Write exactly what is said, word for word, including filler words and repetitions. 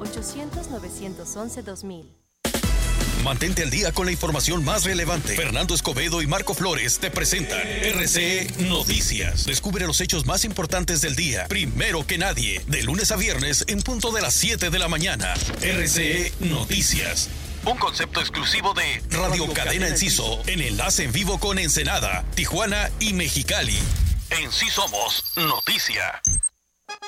ochocientos, novecientos once, dos mil. Mantente al día con la información más relevante. Fernando Escobedo y Marco Flores te presentan R C E Noticias. Descubre los hechos más importantes del día, primero que nadie, de lunes a viernes en punto de las siete de la mañana. R C E Noticias. Un concepto exclusivo de Radio Cadena Enciso, en enlace en vivo con Ensenada, Tijuana y Mexicali. En Sí Somos Noticia.